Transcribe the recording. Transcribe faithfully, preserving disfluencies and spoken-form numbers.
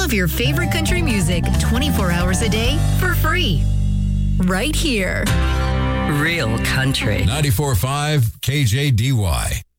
of your favorite country music twenty-four hours a day for free. Right here. Real country. ninety-four point five K J D Y.